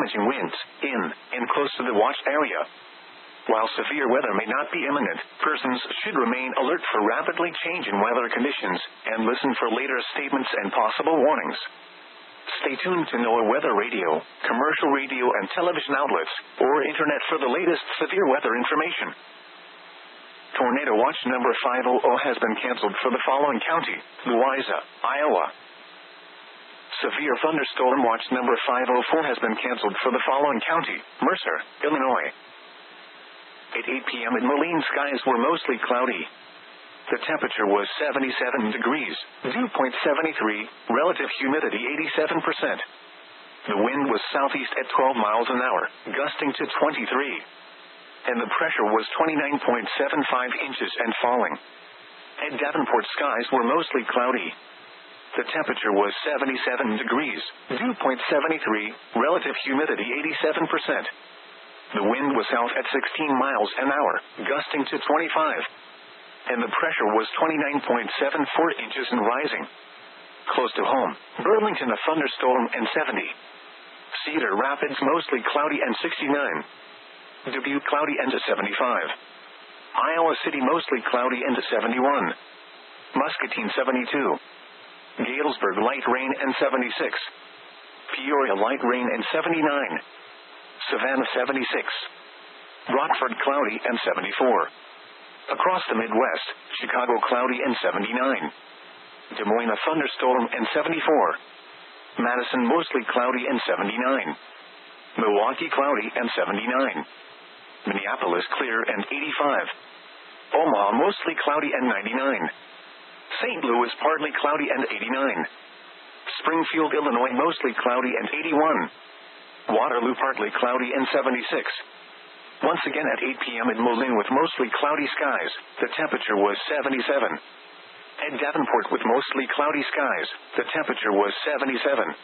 damaging winds in and close to the watch area. While severe weather may not be imminent, persons should remain alert for rapidly changing weather conditions and listen for later statements and possible warnings. Stay tuned to NOAA Weather Radio, commercial radio and television outlets, or internet for the latest severe weather information. Tornado watch number 500 has been canceled for the following county: Louisa, Iowa. Severe thunderstorm watch number 504 has been canceled for the following county: Mercer, Illinois. At 8 p.m. in Moline, skies were mostly cloudy. The temperature was 77 degrees, dew point 73, relative humidity 87%. The wind was southeast at 12 miles an hour, gusting to 23. And the pressure was 29.75 inches and falling. At Davenport, skies were mostly cloudy. The temperature was 77 degrees, dew point 73, relative humidity 87%. The wind was south at 16 miles an hour, gusting to 25. And the pressure was 29.74 inches and rising. Close to home, Burlington a thunderstorm and 70. Cedar Rapids mostly cloudy and 69. Dubuque cloudy and 75. Iowa City mostly cloudy and 71. Muscatine 72. Galesburg light rain and 76. Peoria light rain and 79. Savannah 76. Rockford cloudy and 74. Across the Midwest, Chicago cloudy and 79. Des Moines a thunderstorm and 74. Madison mostly cloudy and 79. Milwaukee cloudy and 79. Minneapolis clear and 85. Omaha mostly cloudy and 99. St. Louis partly cloudy and 89. Springfield, Illinois mostly cloudy and 81. Waterloo partly cloudy and 76. Once again at 8 p.m. in Moline with mostly cloudy skies, the temperature was 77. At Davenport with mostly cloudy skies, the temperature was 77.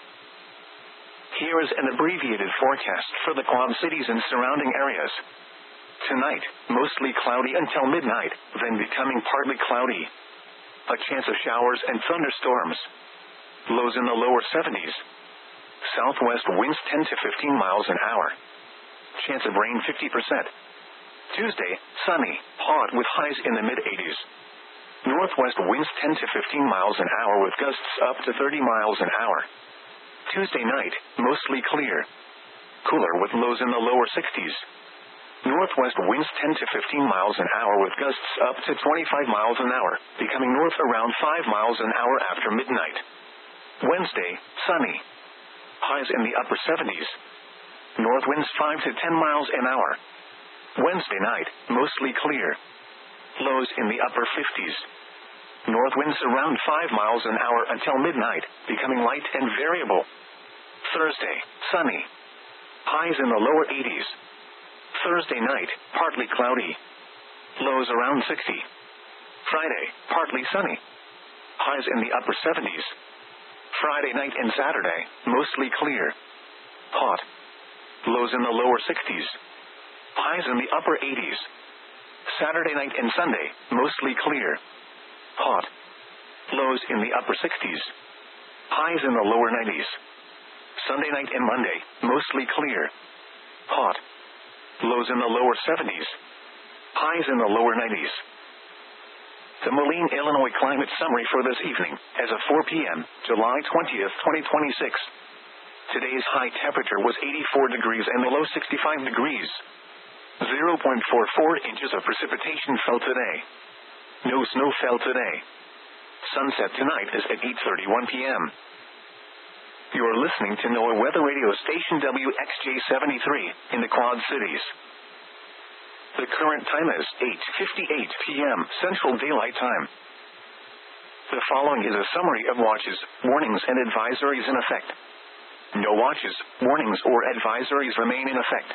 Here is an abbreviated forecast for the Quad Cities and surrounding areas. Tonight, mostly cloudy until midnight, then becoming partly cloudy. A chance of showers and thunderstorms. Lows in the lower 70s. Southwest winds 10 to 15 miles an hour. Chance of rain 50%. Tuesday, sunny, hot with highs in the mid-80s. Northwest winds 10 to 15 miles an hour with gusts up to 30 miles an hour. Tuesday night, mostly clear. Cooler with lows in the lower 60s. Northwest winds 10 to 15 miles an hour with gusts up to 25 miles an hour, becoming north around 5 miles an hour after midnight. Wednesday, sunny. Highs in the upper 70s. North winds 5 to 10 miles an hour. Wednesday night, mostly clear. Lows in the upper 50s. North winds around 5 miles an hour until midnight, becoming light and variable. Thursday, sunny. Highs in the lower 80s. Thursday night, partly cloudy. Lows around 60. Friday, partly sunny. Highs in the upper 70s. Friday night and Saturday, mostly clear. Hot. Lows in the lower 60s. Highs in the upper 80s. Saturday night and Sunday, mostly clear. Hot. Lows in the upper 60s. Highs in the lower 90s. Sunday night and Monday, mostly clear. Hot. Lows in the lower 70s. Highs in the lower 90s. The Moline, Illinois climate summary for this evening, as of 4 p.m., July 20th, 2026. Today's high temperature was 84 degrees and the low 65 degrees. 0.44 inches of precipitation fell today. No snow fell today. Sunset tonight is at 8:31 p.m. You are listening to NOAA Weather Radio Station WXJ-73 in the Quad Cities. The current time is 8:58 p.m. Central Daylight Time. The following is a summary of watches, warnings, and advisories in effect. No watches, warnings, or advisories remain in effect.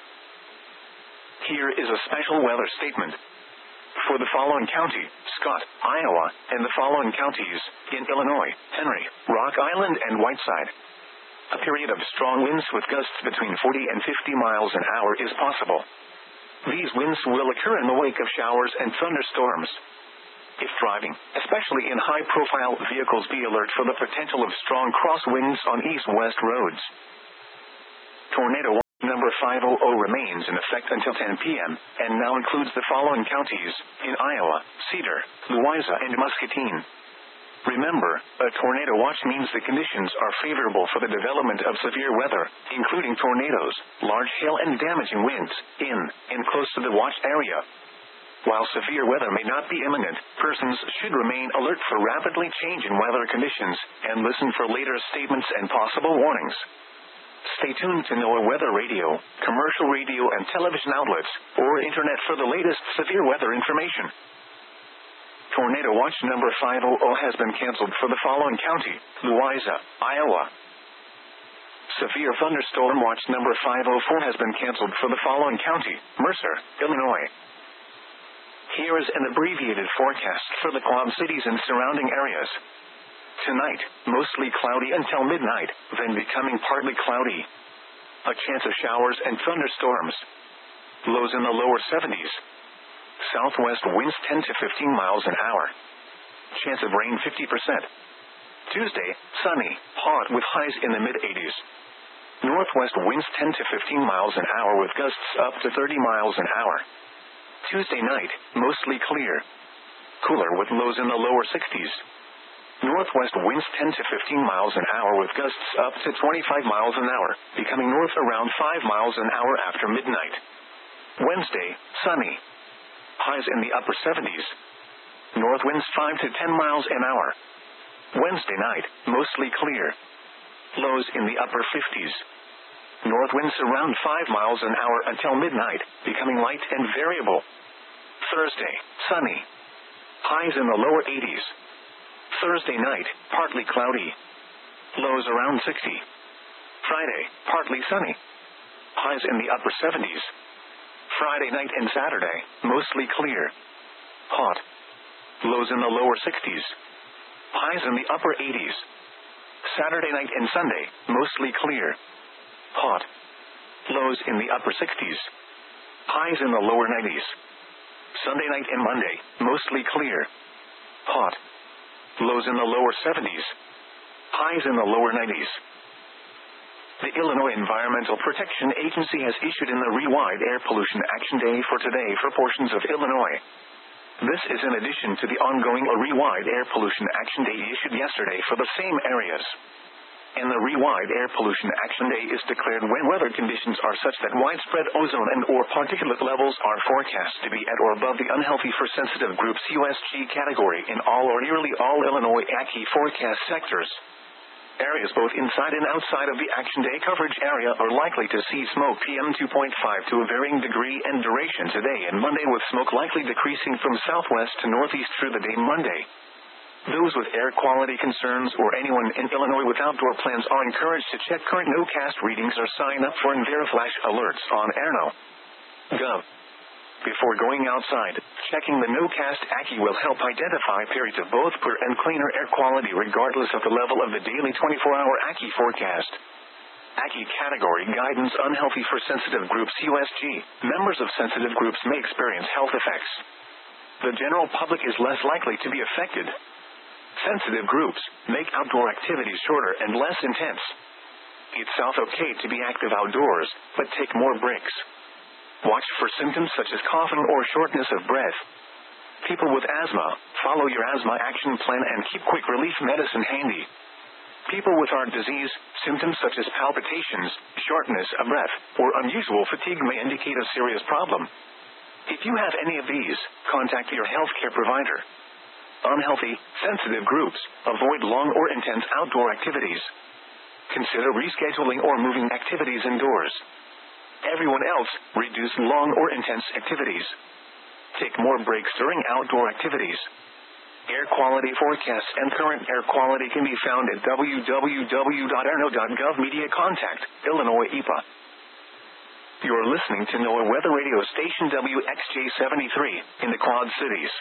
Here is a special weather statement. For the following county, Scott, Iowa, and the following counties, in Illinois, Henry, Rock Island, and Whiteside. A period of strong winds with gusts between 40 and 50 miles an hour is possible. These winds will occur in the wake of showers and thunderstorms. If driving, especially in high-profile vehicles, be alert for the potential of strong crosswinds on east-west roads. Tornado number 500 remains in effect until 10 p.m., and now includes the following counties: in Iowa, Cedar, Louisa, and Muscatine. Remember, a tornado watch means the conditions are favorable for the development of severe weather, including tornadoes, large hail, and damaging winds, in and close to the watch area. While severe weather may not be imminent, persons should remain alert for rapidly changing weather conditions, and listen for later statements and possible warnings. Stay tuned to NOAA Weather Radio, commercial radio and television outlets, or internet for the latest severe weather information. Tornado watch number 500 has been canceled for the following county: Louisa, Iowa. Severe thunderstorm watch number 504 has been canceled for the following county: Mercer, Illinois. Here is an abbreviated forecast for the Quad Cities and surrounding areas. Tonight, mostly cloudy until midnight, then becoming partly cloudy. A chance of showers and thunderstorms. Lows in the lower 70s. Southwest winds 10 to 15 miles an hour. Chance of rain 50%. Tuesday, sunny, hot with highs in the mid-80s. Northwest winds 10 to 15 miles an hour with gusts up to 30 miles an hour. Tuesday night, mostly clear. Cooler with lows in the lower 60s. Northwest winds 10 to 15 miles an hour with gusts up to 25 miles an hour, becoming north around 5 miles an hour after midnight. Wednesday, sunny. Highs in the upper 70s. North winds 5 to 10 miles an hour. Wednesday night, mostly clear. Lows in the upper 50s. North winds around 5 miles an hour until midnight, becoming light and variable. Thursday, sunny. Highs in the lower 80s. Thursday night, partly cloudy. Lows around 60. Friday, partly sunny. Highs in the upper 70s. Friday night and Saturday, mostly clear. Hot. Lows in the lower 60s. Highs in the upper 80s. Saturday night and Sunday, mostly clear. Hot. Lows in the upper 60s. Highs in the lower 90s. Sunday night and Monday, mostly clear. Hot. Lows in the lower 70s. Highs in the lower 90s. The Illinois Environmental Protection Agency has issued in the Rewide Air Pollution Action Day for today for portions of Illinois. This is in addition to the ongoing Rewide Air Pollution Action Day issued yesterday for the same areas. And the Rewide Air Pollution Action Day is declared when weather conditions are such that widespread ozone and or particulate levels are forecast to be at or above the unhealthy for sensitive groups USG category in all or nearly all Illinois ACHI forecast sectors. Areas both inside and outside of the Action Day coverage area are likely to see smoke PM 2.5 to a varying degree and duration today and Monday, with smoke likely decreasing from southwest to northeast through the day Monday. Those with air quality concerns or anyone in Illinois with outdoor plans are encouraged to check current NOCAST readings or sign up for EnviroFlash alerts on airno.gov. Before going outside, checking the NOCAST ACHI will help identify periods of both poor and cleaner air quality regardless of the level of the daily 24-hour ACHI forecast. ACHI category guidance: unhealthy for sensitive groups USG. Members of sensitive groups may experience health effects. The general public is less likely to be affected. Sensitive groups make outdoor activities shorter and less intense. It's okay to be active outdoors, but take more breaks. Watch for symptoms such as coughing or shortness of breath. People with asthma, follow your asthma action plan and keep quick relief medicine handy. People with heart disease, symptoms such as palpitations, shortness of breath, or unusual fatigue may indicate a serious problem. If you have any of these, contact your healthcare provider. Unhealthy, sensitive groups, avoid long or intense outdoor activities. Consider rescheduling or moving activities indoors. Everyone else, reduce long or intense activities. Take more breaks during outdoor activities. Air quality forecasts and current air quality can be found at www.airno.gov. Media contact, Illinois EPA. You're listening to NOAA Weather Radio Station WXJ73 in the Quad Cities.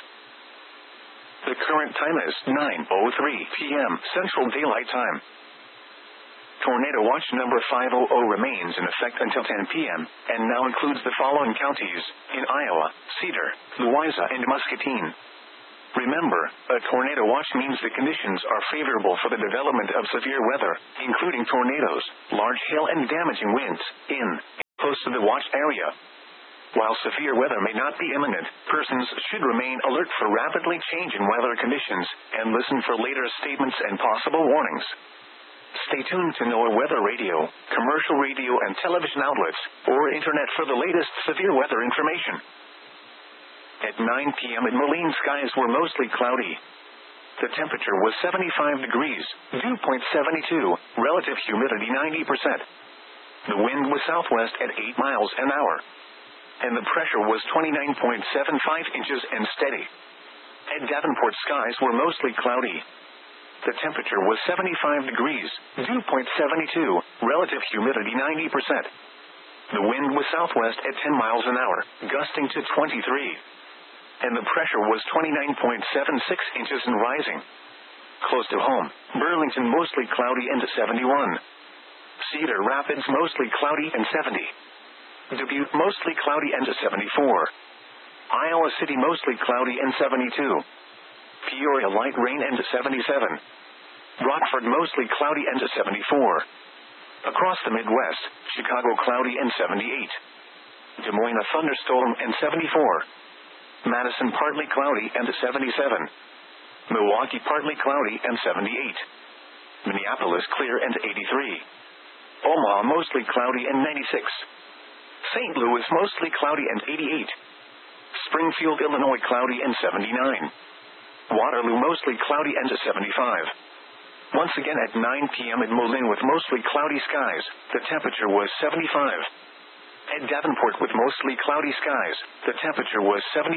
The current time is 9:03 p.m. Central Daylight Time. Tornado watch number 500 remains in effect until 10 p.m., and now includes the following counties: in Iowa, Cedar, Louisa, and Muscatine. Remember, a tornado watch means the conditions are favorable for the development of severe weather, including tornadoes, large hail, and damaging winds, in close to the watch area. While severe weather may not be imminent, persons should remain alert for rapidly changing weather conditions and listen for later statements and possible warnings. Stay tuned to NOAA Weather Radio, commercial radio and television outlets, or internet for the latest severe weather information. At 9 p.m. in Moline, skies were mostly cloudy. The temperature was 75 degrees, dew point 72, relative humidity 90%. The wind was southwest at 8 miles an hour. And the pressure was 29.75 inches and steady. At Davenport, skies were mostly cloudy. The temperature was 75 degrees, dew point 72, relative humidity 90%. The wind was southwest at 10 miles an hour, gusting to 23. And the pressure was 29.76 inches and rising. Close to home, Burlington mostly cloudy and 71. Cedar Rapids mostly cloudy and 70. Dubuque mostly cloudy and 74. Iowa City mostly cloudy and 72. Peoria light rain and 77. Rockford mostly cloudy and 74. Across the Midwest, Chicago cloudy and 78. Des Moines a thunderstorm and 74. Madison partly cloudy and 77. Milwaukee partly cloudy and 78. Minneapolis clear and 83. Omaha mostly cloudy and 96. St. Louis mostly cloudy and 88. Springfield, Illinois cloudy and 79. Waterloo mostly cloudy and 75. Once again at 9 p.m. in Moline with mostly cloudy skies, the temperature was 75. At Davenport with mostly cloudy skies, the temperature was 75.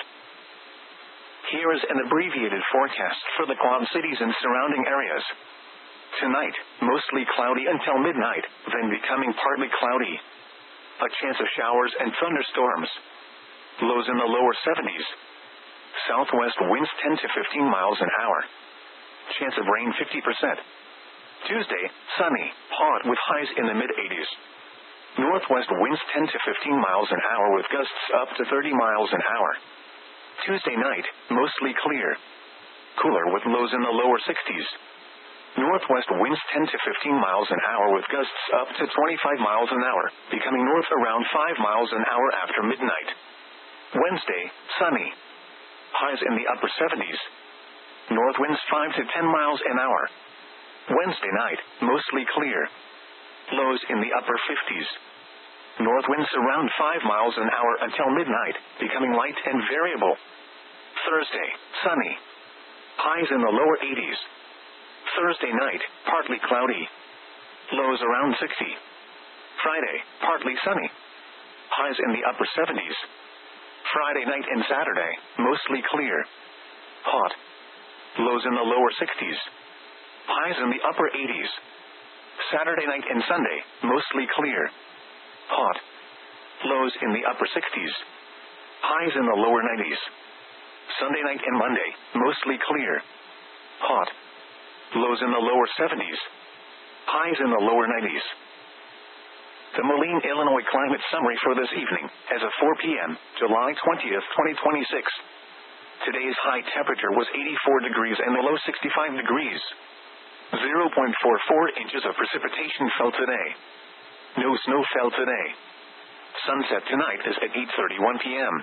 Here is an abbreviated forecast for the Quad Cities and surrounding areas. Tonight, mostly cloudy until midnight, then becoming partly cloudy. A chance of showers and thunderstorms. Lows in the lower 70s. Southwest winds 10 to 15 miles an hour. Chance of rain 50%. Tuesday, sunny, hot with highs in the mid-80s. Northwest winds 10 to 15 miles an hour with gusts up to 30 miles an hour. Tuesday night, mostly clear. Cooler with lows in the lower 60s. Northwest winds 10 to 15 miles an hour with gusts up to 25 miles an hour, becoming north around 5 miles an hour after midnight. Wednesday, sunny. Highs in the upper 70s. North winds 5 to 10 miles an hour. Wednesday night, mostly clear. Lows in the upper 50s. North winds around 5 miles an hour until midnight, becoming light and variable. Thursday, sunny. Highs in the lower 80s. Thursday night, partly cloudy. Lows around 60. Friday, partly sunny. Highs in the upper 70s. Friday night and Saturday, mostly clear. Hot. Lows in the lower 60s. Highs in the upper 80s. Saturday night and Sunday, mostly clear. Hot. Lows in the upper 60s. Highs in the lower 90s. Sunday night and Monday, mostly clear. Hot. Lows in the lower 70s. Highs in the lower 90s. The Moline, Illinois climate summary for this evening, as of 4 p.m., July 20th, 2026. Today's high temperature was 84 degrees and the low 65 degrees. 0.44 inches of precipitation fell today. No snow fell today. Sunset tonight is at 8:31 p.m.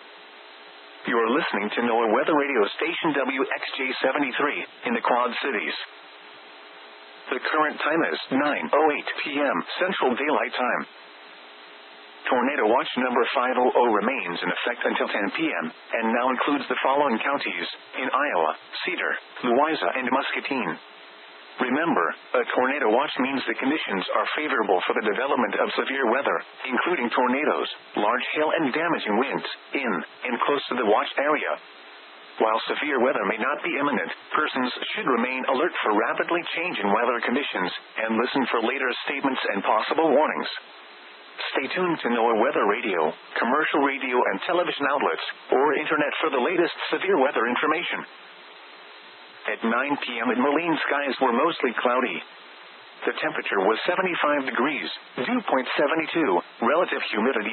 You are listening to NOAA Weather Radio Station WXJ73 in the Quad Cities. The current time is 9:08 p.m. Central Daylight Time. Tornado Watch number 500 remains in effect until 10 p.m. and now includes the following counties in Iowa: Cedar, Louisa, and Muscatine. Remember, a tornado watch means the conditions are favorable for the development of severe weather, including tornadoes, large hail and damaging winds, in and close to the watch area. While severe weather may not be imminent, persons should remain alert for rapidly changing weather conditions and listen for later statements and possible warnings. Stay tuned to NOAA Weather Radio, commercial radio and television outlets, or internet for the latest severe weather information. At 9 p.m. in Moline, skies were mostly cloudy. The temperature was 75 degrees, dew point 72, relative humidity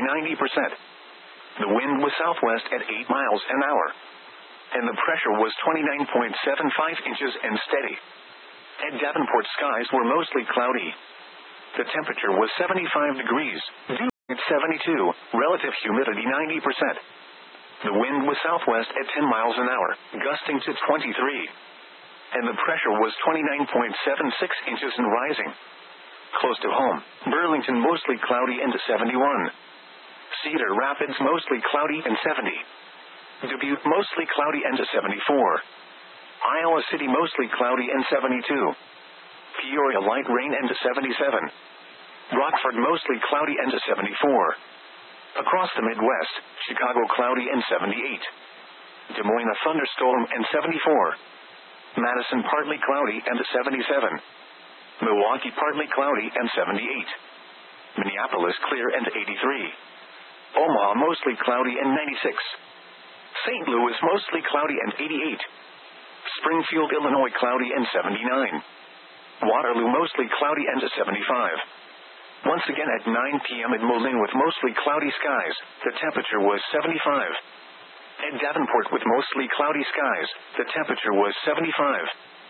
90%. The wind was southwest at 8 miles an hour. And the pressure was 29.75 inches and steady. At Davenport, skies were mostly cloudy. The temperature was 75 degrees, dew point 72, relative humidity 90%. The wind was southwest at 10 miles an hour, gusting to 23. And the pressure was 29.76 inches and rising. Close to home, Burlington mostly cloudy and 71. Cedar Rapids mostly cloudy and 70. Dubuque mostly cloudy and 74. Iowa City mostly cloudy and 72. Peoria light rain and 77. Rockford mostly cloudy and 74. Across the Midwest, Chicago cloudy and 78. Des Moines a thunderstorm and 74. Madison partly cloudy and 77. Milwaukee partly cloudy and 78. Minneapolis clear and 83. Omaha mostly cloudy and 96. St. Louis mostly cloudy and 88. Springfield, Illinois cloudy and 79. Waterloo mostly cloudy and 75. Once again at 9 p.m. at Moline with mostly cloudy skies, the temperature was 75. At Davenport with mostly cloudy skies, the temperature was 75.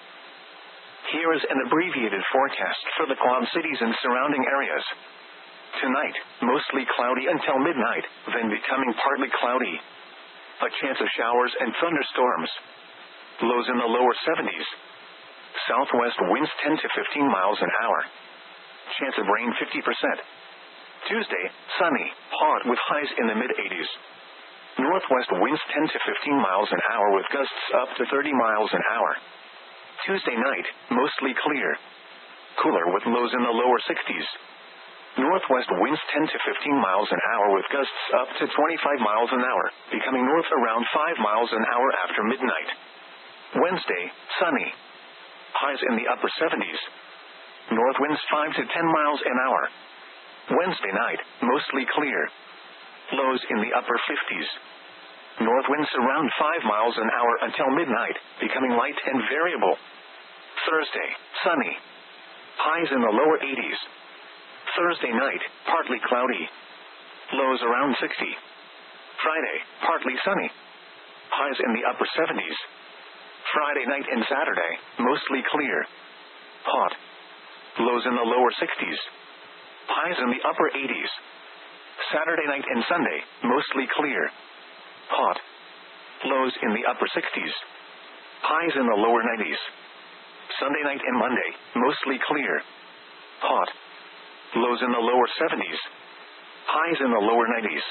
Here is an abbreviated forecast for the Quad Cities and surrounding areas. Tonight, mostly cloudy until midnight, then becoming partly cloudy. A chance of showers and thunderstorms. Lows in the lower 70s. Southwest winds 10 to 15 miles an hour. Chance of rain 50%. Tuesday, sunny, hot with highs in the mid-80s. Northwest winds 10 to 15 miles an hour with gusts up to 30 miles an hour. Tuesday night, mostly clear. Cooler with lows in the lower 60s. Northwest winds 10 to 15 miles an hour with gusts up to 25 miles an hour, becoming north around 5 miles an hour after midnight. Wednesday, sunny. Highs in the upper 70s. North winds 5 to 10 miles an hour. Wednesday night, mostly clear. Lows in the upper 50s. North winds around 5 miles an hour until midnight, becoming light and variable. Thursday, sunny. Highs in the lower 80s. Thursday night, partly cloudy. Lows around 60. Friday, partly sunny. Highs in the upper 70s. Friday night and Saturday, mostly clear. Hot. Lows in the lower 60s. Highs in the upper 80s. Saturday night and Sunday, mostly clear. Hot. Lows in the upper 60s. Highs in the lower 90s. Sunday night and Monday, mostly clear. Hot. Lows in the lower 70s. Highs in the lower 90s.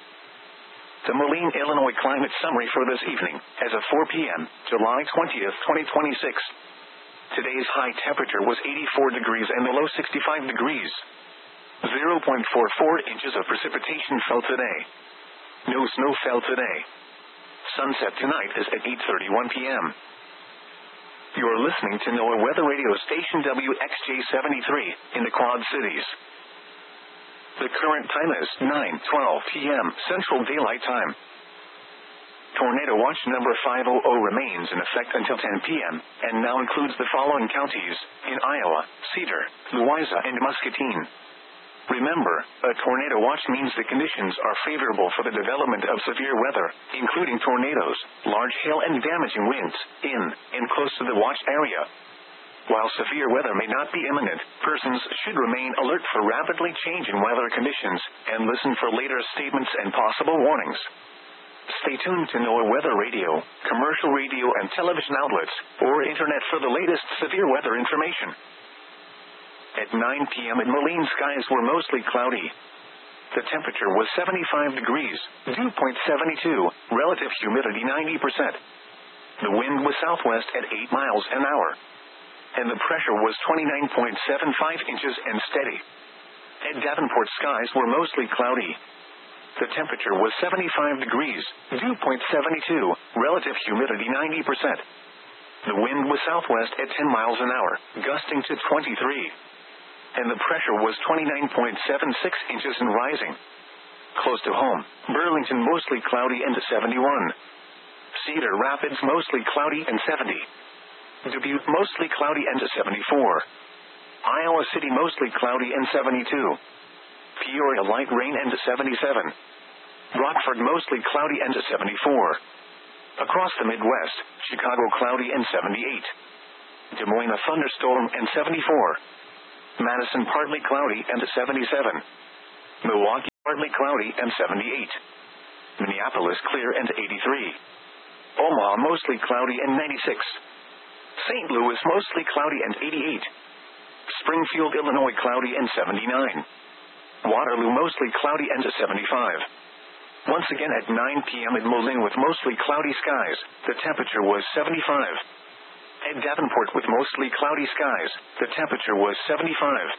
The Moline, Illinois climate summary for this evening, as of 4 p.m., July 20th, 2026. Today's high temperature was 84 degrees and the low 65 degrees. 0.44 inches of precipitation fell today. No snow fell today. Sunset tonight is at 8:31 p.m. You are listening to NOAA Weather Radio Station WXJ-73 in the Quad Cities. The current time is 9:12 p.m. Central Daylight Time. Tornado watch number 500 remains in effect until 10 p.m. and now includes the following counties in Iowa: Cedar, Louisa, and Muscatine. Remember, a tornado watch means the conditions are favorable for the development of severe weather, including tornadoes, large hail and damaging winds, in and close to the watch area. While severe weather may not be imminent, persons should remain alert for rapidly changing weather conditions and listen for later statements and possible warnings. Stay tuned to NOAA Weather Radio, commercial radio and television outlets, or internet for the latest severe weather information. At 9 p.m. at Moline, skies were mostly cloudy. The temperature was 75 degrees, dew point 72, relative humidity 90%. The wind was southwest at 8 miles an hour. And the pressure was 29.75 inches and steady. At Davenport, skies were mostly cloudy. The temperature was 75 degrees, dew point 72, relative humidity 90%. The wind was southwest at 10 miles an hour, gusting to 23. And the pressure was 29.76 inches and rising. Close to home, Burlington mostly cloudy and 71. Cedar Rapids mostly cloudy and 70. Dubuque mostly cloudy and 74. Iowa City mostly cloudy and 72. Peoria light rain and 77. Rockford mostly cloudy and 74. Across the Midwest, Chicago cloudy and 78. Des Moines a thunderstorm and 74. Madison partly cloudy and 77. Milwaukee partly cloudy and 78. Minneapolis clear and 83. Omaha mostly cloudy and 96. St. Louis mostly cloudy and 88. Springfield, Illinois cloudy and 79. Waterloo mostly cloudy and 75. Once again at 9 p.m. at Moline with mostly cloudy skies, the temperature was 75. At Davenport with mostly cloudy skies, the temperature was 75.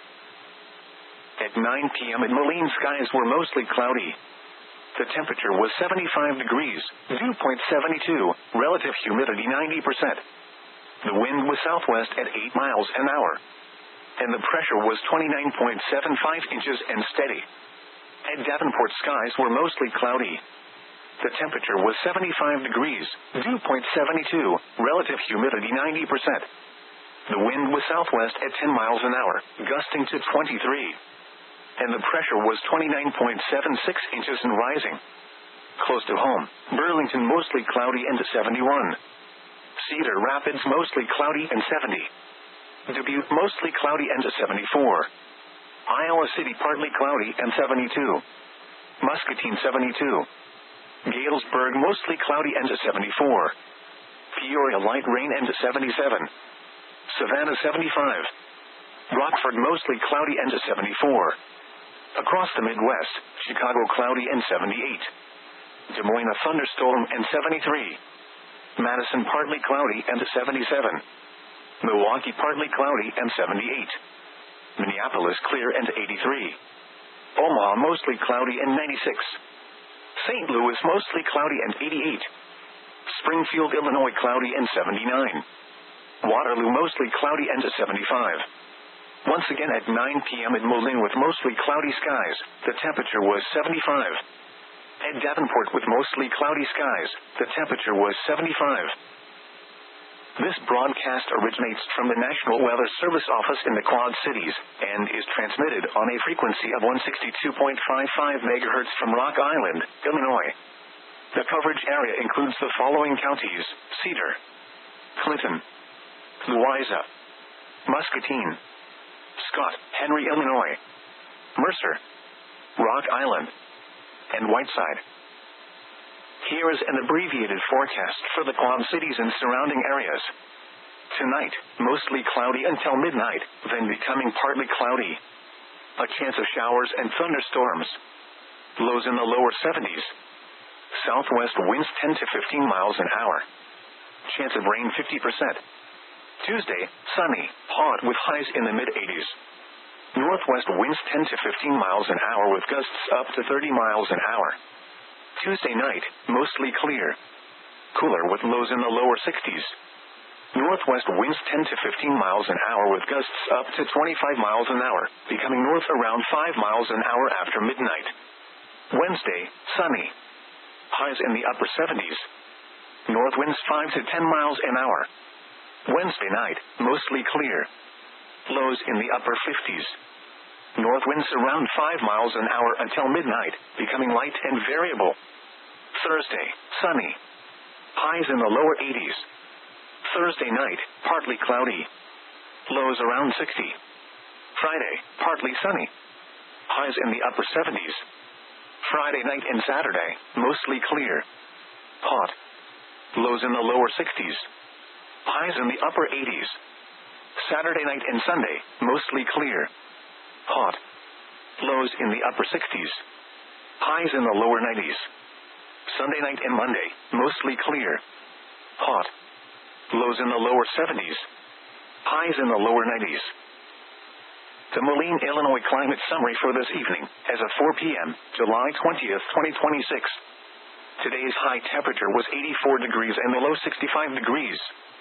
At 9 p.m. at Moline, skies were mostly cloudy. The temperature was 75 degrees, dew point 72, relative humidity 90%. The wind was southwest at 8 miles an hour. And the pressure was 29.75 inches and steady. At Davenport, skies were mostly cloudy. The temperature was 75 degrees, dew point 72, relative humidity 90%. The wind was southwest at 10 miles an hour, gusting to 23. And the pressure was 29.76 inches and rising. Close to home, Burlington mostly cloudy and 71. Cedar Rapids mostly cloudy and 70. Dubuque mostly cloudy and 74. Iowa City partly cloudy and 72. Muscatine 72. Galesburg mostly cloudy and 74. Peoria light rain and 77. Savannah 75. Rockford mostly cloudy and 74. Across the Midwest, Chicago cloudy and 78. Des Moines a thunderstorm and 73. Madison partly cloudy and 77. Milwaukee partly cloudy and 78. Minneapolis clear and 83. Omaha mostly cloudy and 96. St. Louis mostly cloudy and 88. Springfield, Illinois cloudy and 79. Waterloo mostly cloudy and 75. Once again at 9 p.m. at Moline with mostly cloudy skies, the temperature was 75. At Davenport with mostly cloudy skies, the temperature was 75. This broadcast originates from the National Weather Service office in the Quad Cities and is transmitted on a frequency of 162.55 MHz from Rock Island, Illinois. The coverage area includes the following counties: Cedar, Clinton, Louisa, Muscatine, Scott, Henry, Illinois, Mercer, Rock Island, and Whiteside. Here is an abbreviated forecast for the Quad Cities and surrounding areas. Tonight, mostly cloudy until midnight, then becoming partly cloudy. A chance of showers and thunderstorms. Lows in the lower 70s. Southwest winds 10 to 15 miles an hour. Chance of rain 50%. Tuesday, sunny, hot with highs in the mid-80s. Northwest winds 10 to 15 miles an hour with gusts up to 30 miles an hour. Tuesday night, mostly clear. Cooler with lows in the lower 60s. Northwest winds 10 to 15 miles an hour with gusts up to 25 miles an hour, becoming north around 5 miles an hour after midnight. Wednesday, sunny. Highs in the upper 70s. North winds 5 to 10 miles an hour. Wednesday night, mostly clear. Lows in the upper 50s. North winds around 5 miles an hour until midnight, becoming light and variable. Thursday, sunny. Highs in the lower 80s. Thursday night, partly cloudy. Lows around 60. Friday, partly sunny. Highs in the upper 70s. Friday night and Saturday, mostly clear. Hot. Lows in the lower 60s. Highs in the upper 80s. Saturday night and Sunday, mostly clear. Hot. Lows in the upper 60s. Highs in the lower 90s. Sunday night and Monday, mostly clear. Hot. Lows in the lower 70s. Highs in the lower 90s. The Moline, Illinois climate summary for this evening, as of 4 p.m., July 20th, 2026. Today's high temperature was 84 degrees and the low 65 degrees.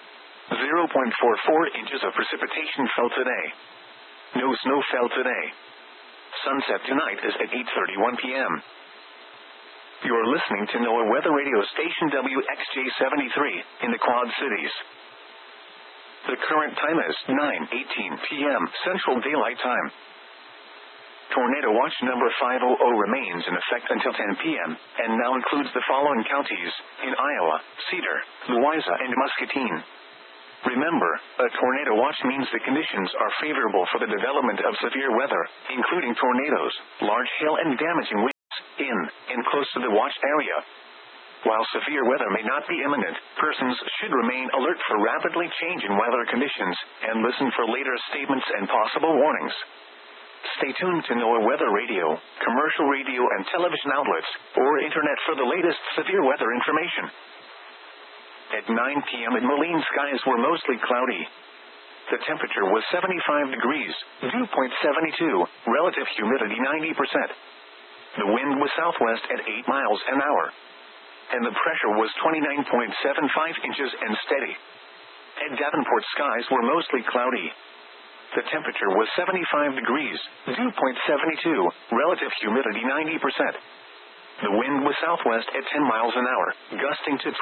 0.44 inches of precipitation fell today. No snow fell today. Sunset tonight is at 8:31 p.m. You're listening to NOAA Weather Radio Station WXJ73 in the Quad Cities. The current time is 9:18 p.m. Central Daylight Time. Tornado Watch number 500 remains in effect until 10 p.m. and now includes the following counties in Iowa: Cedar, Louisa, and Muscatine. Remember, a tornado watch means the conditions are favorable for the development of severe weather, including tornadoes, large hail, and damaging winds. in close to the watch area. While severe weather may not be imminent, persons should remain alert for rapidly changing weather conditions and listen for later statements and possible warnings. Stay tuned to NOAA Weather Radio, commercial radio and television outlets, or internet for the latest severe weather information. At 9 p.m. in Moline, skies were mostly cloudy. The temperature was 75 degrees, dew point 72, relative humidity 90%. The wind was southwest at 8 miles an hour. And the pressure was 29.75 inches and steady. At Davenport, skies were mostly cloudy. The temperature was 75 degrees, dew point 72, relative humidity 90%. The wind was southwest at 10 miles an hour, gusting to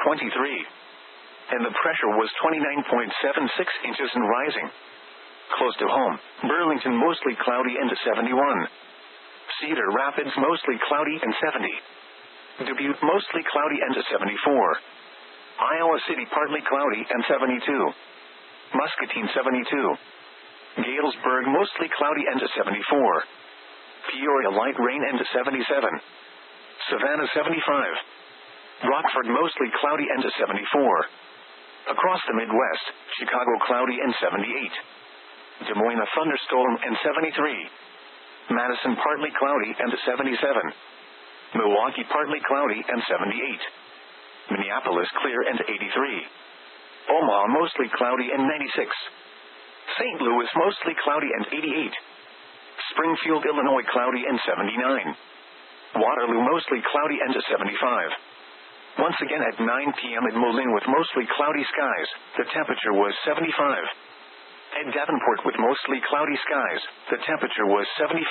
23. And the pressure was 29.76 inches and rising. Close to home, Burlington mostly cloudy and 71. Cedar Rapids mostly cloudy and 70. Dubuque mostly cloudy and 74. Iowa City partly cloudy and 72. Muscatine 72. Galesburg mostly cloudy and 74. Peoria light rain and 77. Savannah 75. Rockford mostly cloudy and 74. Across the Midwest, Chicago cloudy and 78. Des Moines a thunderstorm and 73. Madison partly cloudy and 77. Milwaukee partly cloudy and 78. Minneapolis clear and 83. Omaha mostly cloudy and 96. St. Louis mostly cloudy and 88. Springfield, Illinois cloudy and 79. Waterloo mostly cloudy and 75. Once again at 9 p.m. in Moline with mostly cloudy skies, the temperature was 75. At Davenport with mostly cloudy skies, the temperature was 75.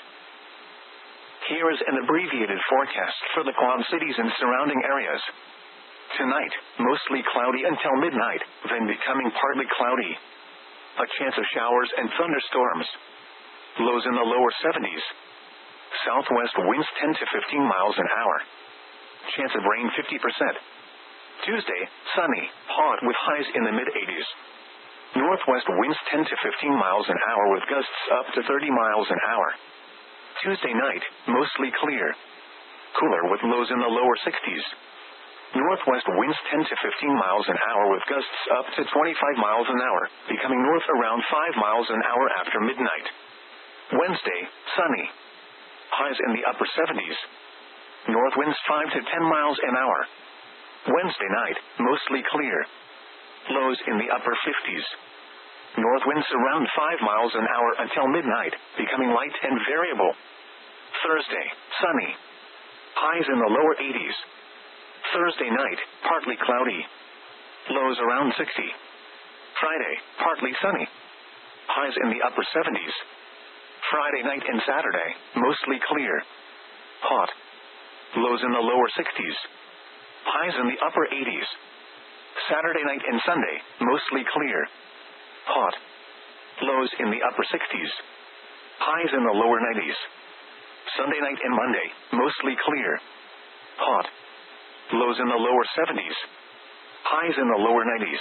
Here is an abbreviated forecast for the Quad Cities and surrounding areas. Tonight, mostly cloudy until midnight, then becoming partly cloudy. A chance of showers and thunderstorms. Lows in the lower 70s. Southwest winds 10 to 15 miles an hour. Chance of rain 50%. Tuesday, sunny, hot with highs in the mid-80s. Northwest winds 10 to 15 miles an hour with gusts up to 30 miles an hour. Tuesday night, mostly clear. Cooler with lows in the lower 60s. Northwest winds 10 to 15 miles an hour with gusts up to 25 miles an hour, becoming north around 5 miles an hour after midnight. Wednesday, sunny. Highs in the upper 70s. North winds 5 to 10 miles an hour. Wednesday night, mostly clear. Lows in the upper 50s. North winds around 5 miles an hour until midnight, becoming light and variable. Thursday, sunny. Highs in the lower 80s. Thursday night, partly cloudy. Lows around 60. Friday, partly sunny. Highs in the upper 70s. Friday night and Saturday, mostly clear. Hot. Lows in the lower 60s. Highs in the upper 80s. Saturday night and Sunday, mostly clear. Hot. Lows in the upper 60s. Highs in the lower 90s. Sunday night and Monday, mostly clear. Hot. Lows in the lower 70s. Highs in the lower 90s.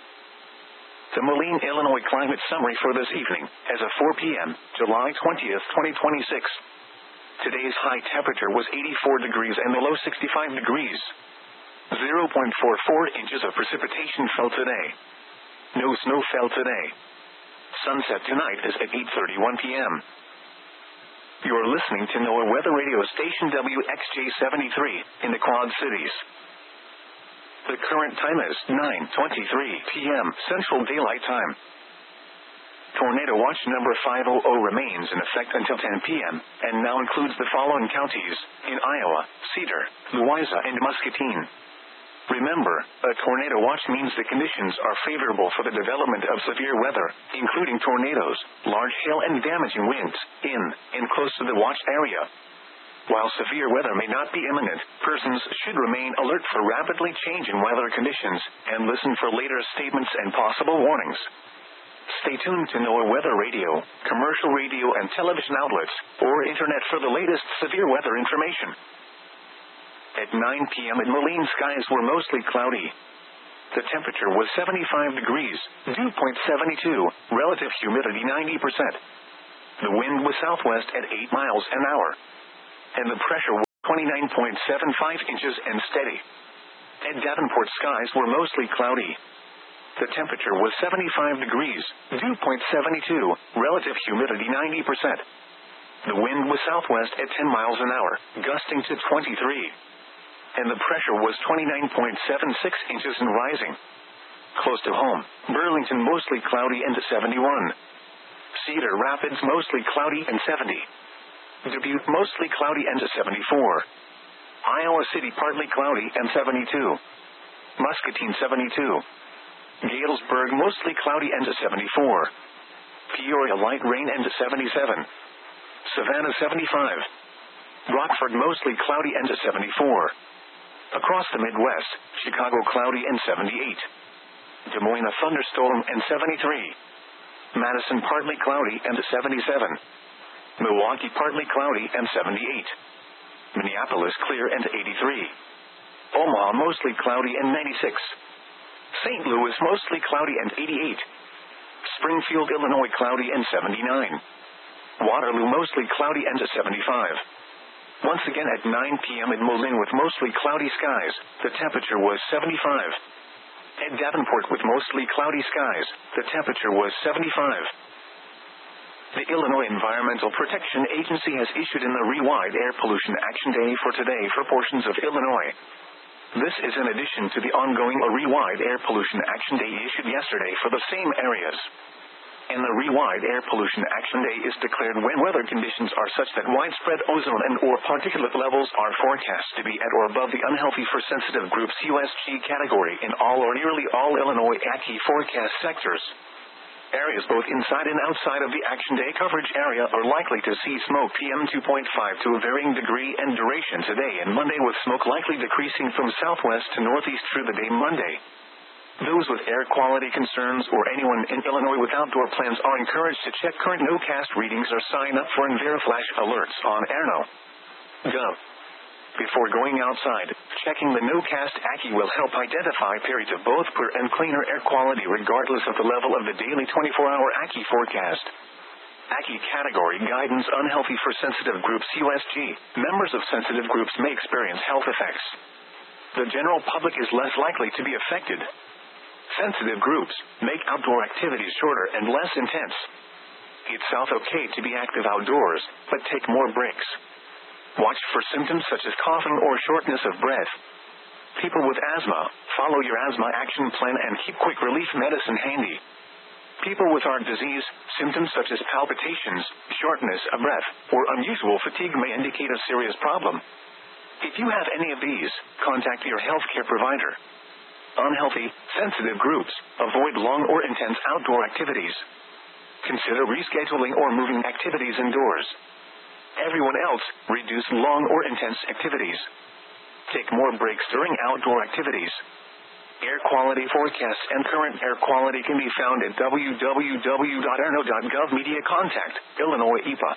The Moline, Illinois climate summary for this evening, as of 4 p.m., July 20th, 2026. Today's high temperature was 84 degrees and the low 65 degrees. 0.44 inches of precipitation fell today. No snow fell today. Sunset tonight is at 8:31 p.m. You're listening to NOAA Weather Radio Station WXJ-73 in the Quad Cities. The current time is 9:23 p.m. Central Daylight Time. Tornado Watch number 500 remains in effect until 10 p.m. and now includes the following counties in Iowa: Cedar, Louisa, and Muscatine. Remember, a tornado watch means the conditions are favorable for the development of severe weather, including tornadoes, large hail and damaging winds, in and close to the watch area. While severe weather may not be imminent, persons should remain alert for rapidly changing weather conditions and listen for later statements and possible warnings. Stay tuned to NOAA Weather Radio, commercial radio and television outlets, or internet for the latest severe weather information. At 9 p.m. in Moline, skies were mostly cloudy. The temperature was 75 degrees, dew point 72, relative humidity 90%. The wind was southwest at 8 miles an hour. And the pressure 29.75 inches and steady. At Davenport, skies were mostly cloudy. The temperature was 75 degrees, dew point 72, relative humidity 90%. The wind was southwest at 10 miles an hour, gusting to 23. And the pressure was 29.76 inches and rising. Close to home, Burlington mostly cloudy and 71. Cedar Rapids mostly cloudy and 70. Dubuque mostly cloudy and 74. Iowa City partly cloudy and 72. Muscatine 72. Galesburg mostly cloudy and 74. Peoria light rain and 77. Savannah 75. Rockford mostly cloudy and 74. Across the Midwest, Chicago cloudy and 78. Des Moines a thunderstorm and 73. Madison partly cloudy and 77. Milwaukee partly cloudy and 78. Minneapolis clear and 83. Omaha mostly cloudy and 96. St. Louis mostly cloudy and 88. Springfield, Illinois cloudy and 79. Waterloo mostly cloudy and 75. Once again at 9 p.m. in Moline with mostly cloudy skies, the temperature was 75. At Davenport with mostly cloudy skies, the temperature was 75. The Illinois Environmental Protection Agency has issued an Illinois Air Pollution Action Day for today for portions of Illinois. This is in addition to the ongoing Illinois Air Pollution Action Day issued yesterday for the same areas. And the Illinois Air Pollution Action Day is declared when weather conditions are such that widespread ozone and or particulate levels are forecast to be at or above the unhealthy for sensitive groups USG category in all or nearly all Illinois ACI forecast sectors. Areas both inside and outside of the Action Day coverage area are likely to see smoke PM 2.5 to a varying degree and duration today and Monday, with smoke likely decreasing from southwest to northeast through the day Monday. Those with air quality concerns or anyone in Illinois with outdoor plans are encouraged to check current NOCAST readings or sign up for EnVeriFlash alerts on airno.gov. Before going outside, checking the NOCAST ACI will help identify periods of both poor and cleaner air quality regardless of the level of the daily 24-hour ACI forecast. ACI category guidance: unhealthy for sensitive groups USG. Members of sensitive groups may experience health effects. The general public is less likely to be affected. Sensitive groups make outdoor activities shorter and less intense. It's okay to be active outdoors, but take more breaks. Watch for symptoms such as coughing or shortness of breath. People with asthma, follow your asthma action plan and keep quick relief medicine handy. People with heart disease, symptoms such as palpitations, shortness of breath, or unusual fatigue may indicate a serious problem. If you have any of these, contact your healthcare provider. Unhealthy, sensitive groups, avoid long or intense outdoor activities. Consider rescheduling or moving activities indoors. Everyone else, reduce long or intense activities. Take more breaks during outdoor activities. Air quality forecasts and current air quality can be found at www.airno.gov. Media contact, Illinois EPA.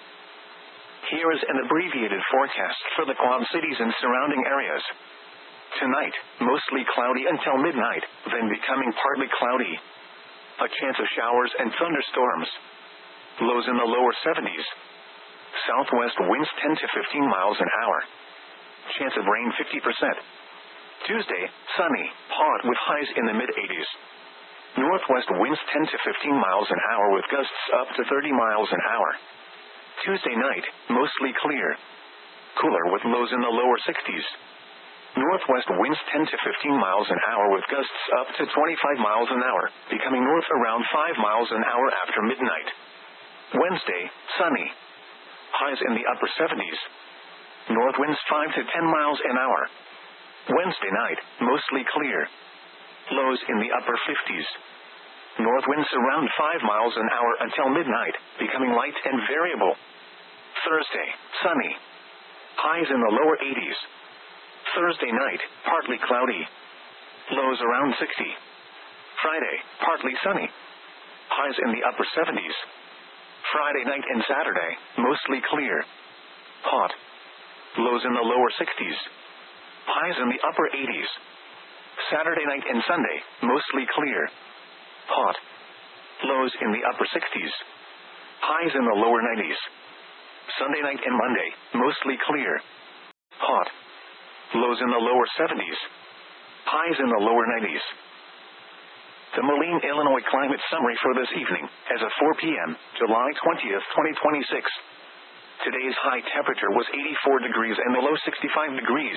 Here is an abbreviated forecast for the Quad Cities and surrounding areas. Tonight, mostly cloudy until midnight, then becoming partly cloudy. A chance of showers and thunderstorms. Lows in the lower 70s. Southwest winds 10 to 15 miles an hour. Chance of rain 50%. Tuesday, sunny, hot with highs in the mid-80s. Northwest winds 10 to 15 miles an hour with gusts up to 30 miles an hour. Tuesday night, mostly clear. Cooler with lows in the lower 60s. Northwest winds 10 to 15 miles an hour with gusts up to 25 miles an hour, becoming north around 5 miles an hour after midnight. Wednesday, sunny. Highs in the upper 70s. North winds 5 to 10 miles an hour. Wednesday night, mostly clear. Lows in the upper 50s. North winds around 5 miles an hour until midnight, becoming light and variable. Thursday, sunny. Highs in the lower 80s. Thursday night, partly cloudy. Lows around 60. Friday, partly sunny. Highs in the upper 70s. Friday night and Saturday, mostly clear. Hot. Lows in the lower 60s. Highs in the upper 80s. Saturday night and Sunday, mostly clear. Hot. Lows in the upper 60s. Highs in the lower 90s. Sunday night and Monday, mostly clear. Hot. Lows in the lower 70s. Highs in the lower 90s. The Moline, Illinois climate summary for this evening, as of 4 p.m., July 20th, 2026. Today's high temperature was 84 degrees and the low 65 degrees.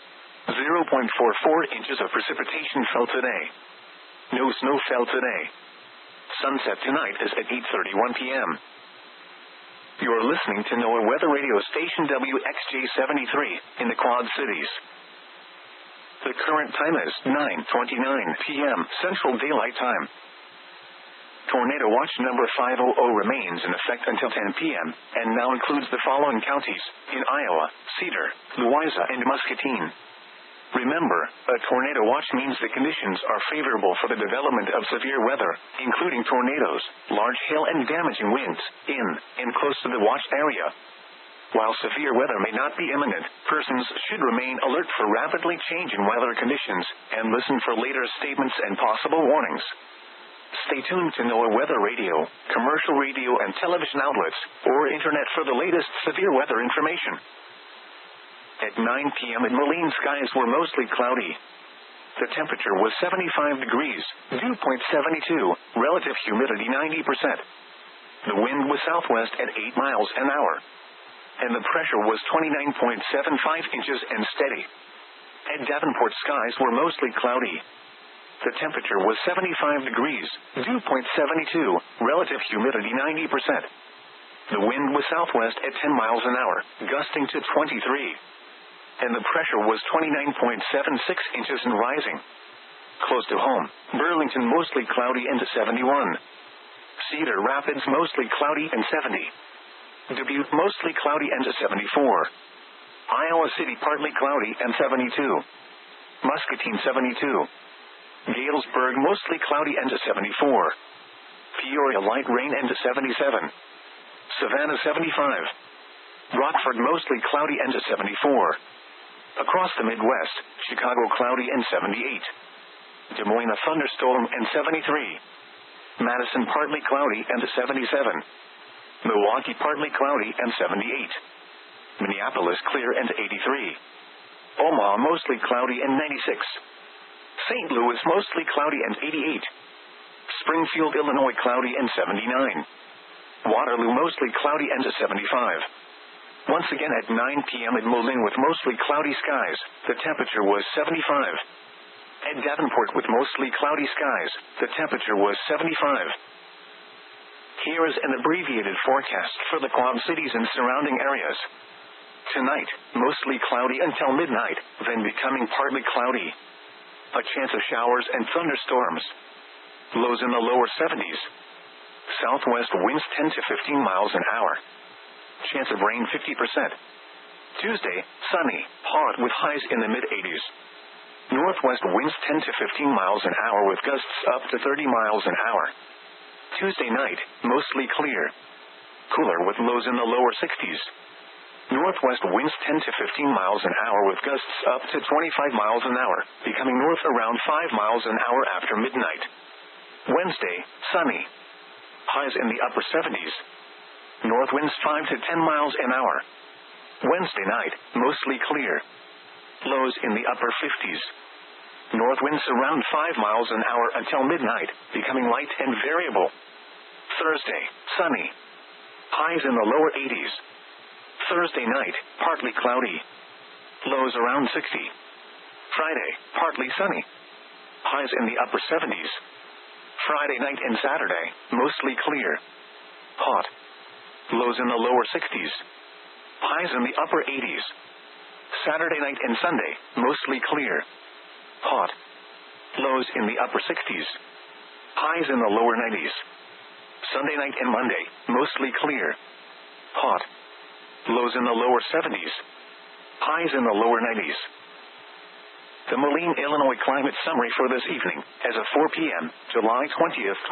0.44 inches of precipitation fell today. No snow fell today. Sunset tonight is at 8:31 p.m. You're listening to NOAA Weather Radio Station WXJ73 in the Quad Cities. The current time is 9:29 p.m. Central Daylight Time. Tornado Watch number 500 remains in effect until 10 p.m. and now includes the following counties in Iowa: Cedar, Louisa, and Muscatine. Remember, a tornado watch means the conditions are favorable for the development of severe weather, including tornadoes, large hail, and damaging winds in and close to the watched area. While severe weather may not be imminent, persons should remain alert for rapidly changing weather conditions and listen for later statements and possible warnings. Stay tuned to NOAA Weather Radio, commercial radio and television outlets, or internet for the latest severe weather information. At 9 p.m. in Moline, skies were mostly cloudy. The temperature was 75 degrees, dew point 72, relative humidity 90%. The wind was southwest at 8 miles an hour. And the pressure was 29.75 inches and steady. At Davenport, skies were mostly cloudy. The temperature was 75 degrees, dew point 72, relative humidity 90%. The wind was southwest at 10 miles an hour, gusting to 23. And the pressure was 29.76 inches and rising. Close to home, Burlington mostly cloudy and 71. Cedar Rapids mostly cloudy and 70. Dubuque mostly cloudy and 74. Iowa City partly cloudy and 72. Muscatine 72. Galesburg mostly cloudy and 74. Peoria light rain and 77. Savannah 75. Rockford mostly cloudy and 74. Across the Midwest, Chicago cloudy and 78. Des Moines a thunderstorm and 73. Madison partly cloudy and 77. Milwaukee partly cloudy and 78. Minneapolis clear and 83. Omaha mostly cloudy and 96. St. Louis mostly cloudy and 88. Springfield, Illinois cloudy and 79. Waterloo mostly cloudy and 75. Once again at 9 p.m. in Moline with mostly cloudy skies, the temperature was 75. At Davenport with mostly cloudy skies, the temperature was 75. Here is an abbreviated forecast for the Quad Cities and surrounding areas. Tonight, mostly cloudy until midnight, then becoming partly cloudy. A chance of showers and thunderstorms. Lows in the lower 70s. Southwest winds 10 to 15 miles an hour. Chance of rain 50%. Tuesday, sunny, hot with highs in the mid-80s. Northwest winds 10 to 15 miles an hour with gusts up to 30 miles an hour. Tuesday night, mostly clear. Cooler with lows in the lower 60s. Northwest winds 10 to 15 miles an hour with gusts up to 25 miles an hour, becoming north around 5 miles an hour after midnight. Wednesday, sunny. Highs in the upper 70s. North winds 5 to 10 miles an hour. Wednesday night, mostly clear. Lows in the upper 50s. North winds around 5 miles an hour until midnight, becoming light and variable. Thursday, sunny. Highs in the lower 80s. Thursday night, partly cloudy. Lows around 60. Friday, partly sunny. Highs in the upper 70s. Friday night and Saturday, mostly clear. Hot. Lows in the lower 60s. Highs in the upper 80s. Saturday night and Sunday, mostly clear. Hot. Lows in the upper 60s. Highs in the lower 90s. Sunday night and Monday, mostly clear. Hot. Lows in the lower 70s. Highs in the lower 90s. The Moline, Illinois climate summary for this evening, as of 4 p.m., July 20th,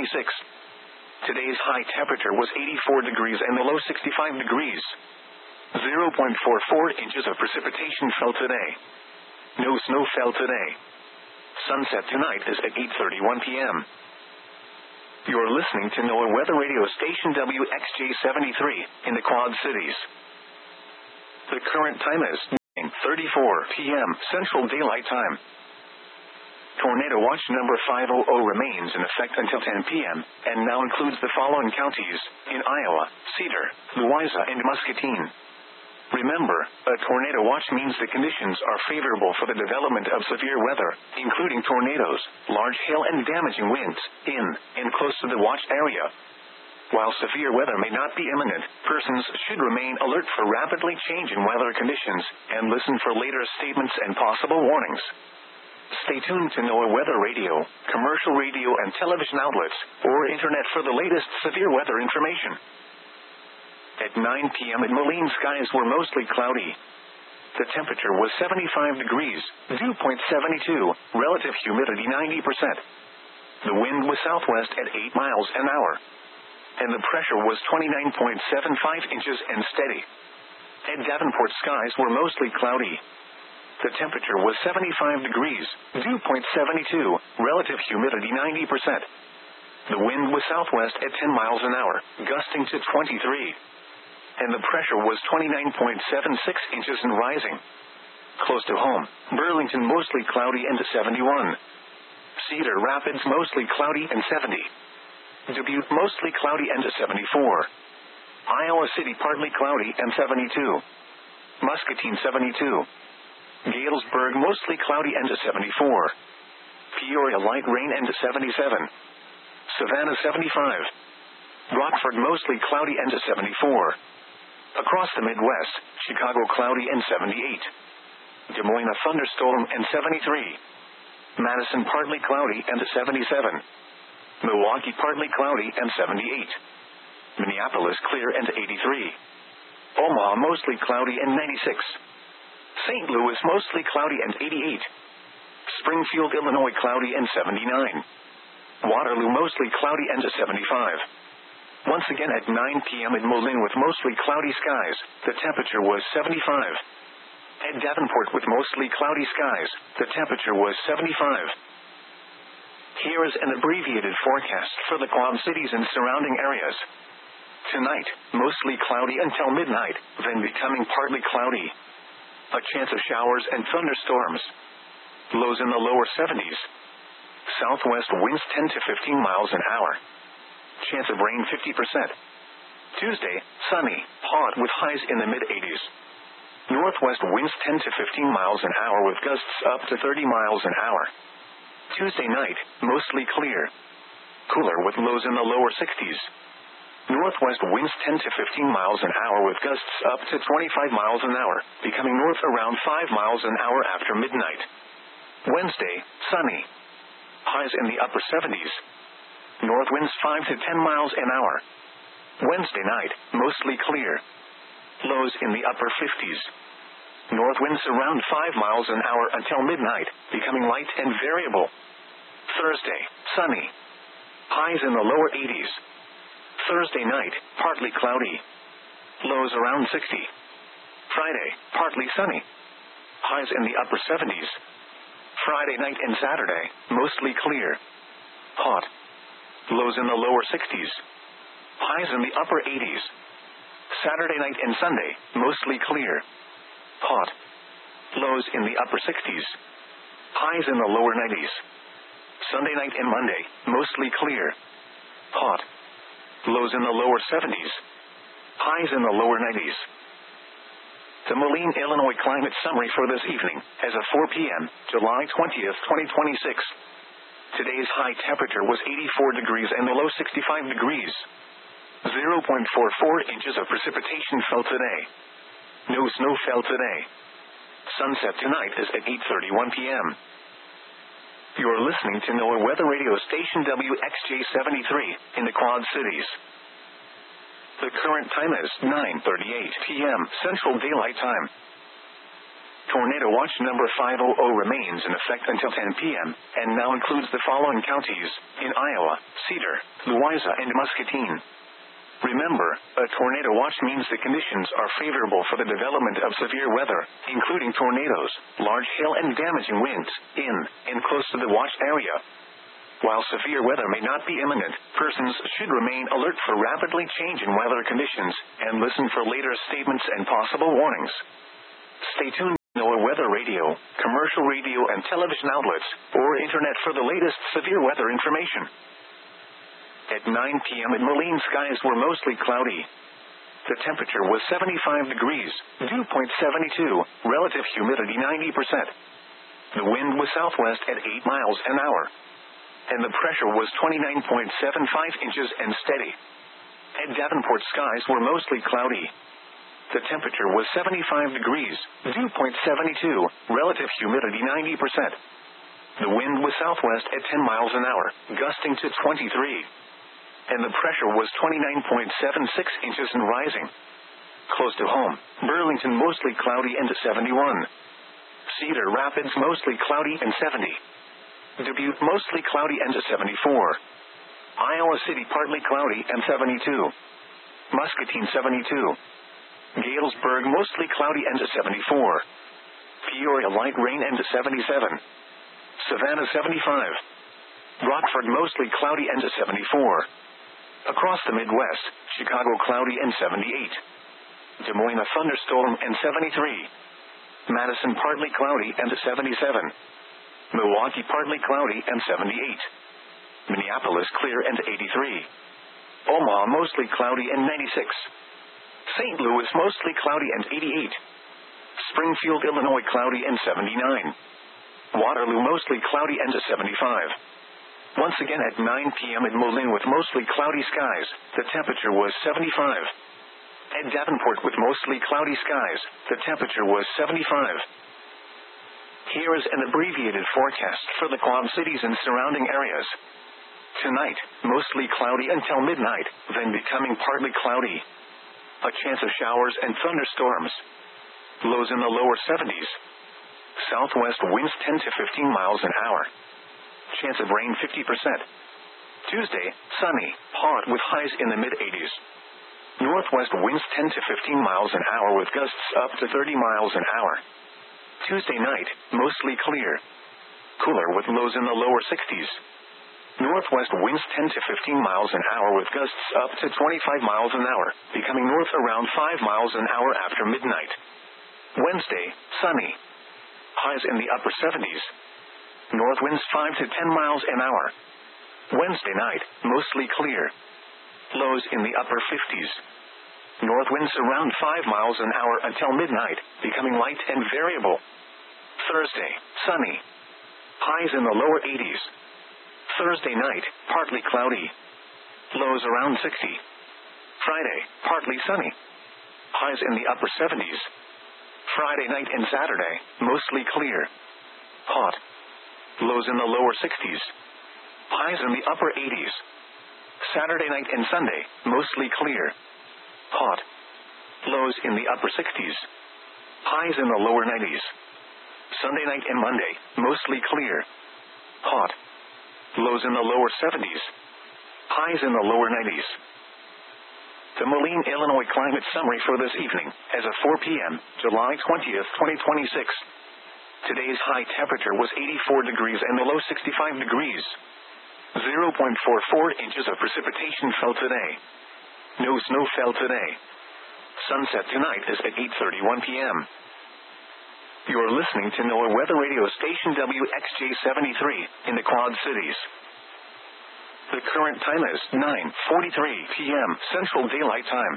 2026. Today's high temperature was 84 degrees and the low 65 degrees. 0.44 inches of precipitation fell today. No snow fell today. Sunset tonight is at 8:31 p.m. You're listening to NOAA Weather Radio Station WXJ73 in the Quad Cities. The current time is 8:34 p.m. Central Daylight Time. Tornado watch number 500 remains in effect until 10 p.m. and now includes the following counties in Iowa: Cedar, Louisa, and Muscatine. Remember, a tornado watch means the conditions are favorable for the development of severe weather, including tornadoes, large hail, and damaging winds in and close to the watch area. While severe weather may not be imminent, persons should remain alert for rapidly changing weather conditions and listen for later statements and possible warnings. Stay tuned to NOAA Weather Radio, commercial radio and television outlets, or internet for the latest severe weather information. At 9 p.m. in Moline, skies were mostly cloudy. The temperature was 75 degrees, dew point 72, relative humidity 90%. The wind was southwest at 8 miles an hour. And the pressure was 29.75 inches and steady. At Davenport, skies were mostly cloudy. The temperature was 75 degrees, dew point 72, relative humidity 90%. The wind was southwest at 10 miles an hour, gusting to 23. And the pressure was 29.76 inches and rising. Close to home, Burlington mostly cloudy and 71. Cedar Rapids mostly cloudy and 70. Dubuque mostly cloudy and 74. Iowa City partly cloudy and 72. Muscatine 72. Galesburg mostly cloudy and 74. Peoria light rain and 77. Savannah 75. Rockford mostly cloudy and 74. Across the Midwest, Chicago cloudy and 78. Des Moines a thunderstorm and 73. Madison partly cloudy and 77. Milwaukee partly cloudy and 78. Minneapolis clear and 83. Omaha mostly cloudy and 96. St. Louis mostly cloudy and 88. Springfield, Illinois cloudy and 79. Waterloo mostly cloudy and 75. Once again at 9 p.m. in Moline with mostly cloudy skies, the temperature was 75. At Davenport with mostly cloudy skies, the temperature was 75. Here is an abbreviated forecast for the Quad Cities and surrounding areas. Tonight, mostly cloudy until midnight, then becoming partly cloudy. A chance of showers and thunderstorms. Lows in the lower 70s. Southwest winds 10 to 15 miles an hour. Chance of rain 50%. Tuesday, sunny, hot with highs in the mid-80s. Northwest winds 10 to 15 miles an hour with gusts up to 30 miles an hour. Tuesday night, mostly clear. Cooler with lows in the lower 60s. Northwest winds 10 to 15 miles an hour with gusts up to 25 miles an hour, becoming north around 5 miles an hour after midnight. Wednesday, sunny. Highs in the upper 70s. North winds 5 to 10 miles an hour. Wednesday night, mostly clear. Lows in the upper 50s. North winds around 5 miles an hour until midnight, becoming light and variable. Thursday, sunny. Highs in the lower 80s. Thursday night, partly cloudy. Lows around 60. Friday, partly sunny. Highs in the upper 70s. Friday night and Saturday, mostly clear. Hot. Lows in the lower 60s. Highs in the upper 80s. Saturday night and Sunday, mostly clear. Hot. Lows in the upper 60s. Highs in the lower 90s. Sunday night and Monday, mostly clear. Hot. Lows in the lower 70s. Highs in the lower 90s. The Moline, Illinois climate summary for this evening, as of 4 p.m., July 20th, 2026. Today's high temperature was 84 degrees and the low 65 degrees. 0.44 inches of precipitation fell today. No snow fell today. Sunset tonight is at 8:31 p.m. You are listening to NOAA Weather Radio Station WXJ73 in the Quad Cities. The current time is 9:38 p.m. Central Daylight Time. Tornado watch number 500 remains in effect until 10 p.m. and now includes the following counties in Iowa: Cedar, Louisa, and Muscatine. Remember, a tornado watch means the conditions are favorable for the development of severe weather, including tornadoes, large hail, and damaging winds in and close to the watch area. While severe weather may not be imminent, persons should remain alert for rapidly changing weather conditions and listen for later statements and possible warnings. Stay tuned. NOAA weather radio, commercial radio and television outlets, or internet for the latest severe weather information. At 9 p.m. in Moline, skies were mostly cloudy. The temperature was 75 degrees, dew point 72, relative humidity 90%. The wind was southwest at 8 miles an hour. And the pressure was 29.75 inches and steady. At Davenport, skies were mostly cloudy. The temperature was 75 degrees, dew point 72, relative humidity 90%. The wind was southwest at 10 miles an hour, gusting to 23. And the pressure was 29.76 inches and rising. Close to home, Burlington mostly cloudy and 71. Cedar Rapids mostly cloudy and 70. Dubuque mostly cloudy and 74. Iowa City partly cloudy and 72. Muscatine 72. Galesburg mostly cloudy and 74. Peoria light rain and 77. Savannah 75. Rockford mostly cloudy and 74. Across the Midwest, Chicago cloudy and 78. Des Moines a thunderstorm and 73. Madison partly cloudy and 77. Milwaukee partly cloudy and 78. Minneapolis clear and 83. Omaha mostly cloudy and 96. St. Louis mostly cloudy and 88. Springfield, Illinois cloudy and 79. Waterloo mostly cloudy and 75. Once again at 9 p.m. in Moline with mostly cloudy skies, the temperature was 75. At Davenport with mostly cloudy skies, the temperature was 75. Here is an abbreviated forecast for the Quad Cities and surrounding areas. Tonight, mostly cloudy until midnight, then becoming partly cloudy. A chance of showers and thunderstorms. Lows in the lower 70s. Southwest winds 10 to 15 miles an hour. Chance of rain 50%. Tuesday, sunny, hot with highs in the mid-80s. Northwest winds 10 to 15 miles an hour with gusts up to 30 miles an hour. Tuesday night, mostly clear. Cooler with lows in the lower 60s. Northwest winds 10 to 15 miles an hour with gusts up to 25 miles an hour, becoming north around 5 miles an hour after midnight. Wednesday, sunny. Highs in the upper 70s. North winds 5 to 10 miles an hour. Wednesday night, mostly clear. Lows in the upper 50s. North winds around 5 miles an hour until midnight, becoming light and variable. Thursday, sunny. Highs in the lower 80s. Thursday night, partly cloudy. Lows around 60. Friday, partly sunny. Highs in the upper 70s. Friday night and Saturday, mostly clear. Hot. Lows in the lower 60s. Highs in the upper 80s. Saturday night and Sunday, mostly clear. Hot. Lows in the upper 60s. Highs in the lower 90s. Sunday night and Monday, mostly clear. Hot. Lows in the lower 70s. Highs in the lower 90s. The Moline, Illinois climate summary for this evening, as of 4 p.m., July 20th, 2026. Today's high temperature was 84 degrees and the low 65 degrees. 0.44 inches of precipitation fell today. No snow fell today. Sunset tonight is at 8:31 p.m. You're listening to NOAA Weather Radio Station WXJ73 in the Quad Cities. The current time is 9:43 p.m. Central Daylight Time.